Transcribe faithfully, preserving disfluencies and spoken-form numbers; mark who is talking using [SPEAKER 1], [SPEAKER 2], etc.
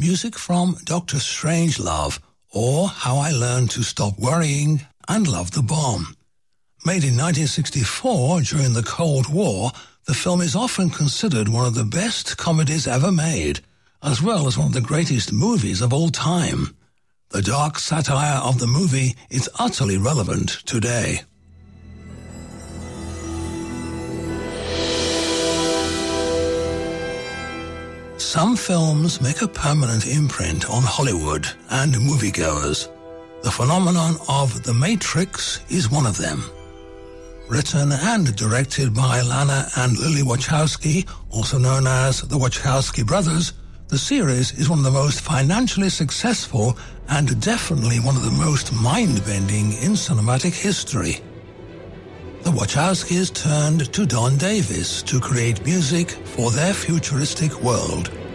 [SPEAKER 1] music from Doctor Strangelove, or How I Learned to Stop Worrying and Love the Bomb. Made in nineteen sixty-four during the Cold War, the film is often considered one of the best comedies ever made, as well as one of the greatest movies of all time. The dark satire of the movie is utterly relevant today. Some films make a permanent imprint on Hollywood and moviegoers. The phenomenon of The Matrix is one of them. Written and directed by Lana and Lily Wachowski, also known as the Wachowski brothers, the series is one of the most financially successful and definitely one of the most mind-bending in cinematic history. The Wachowskis turned to Don Davis to create music for their futuristic world.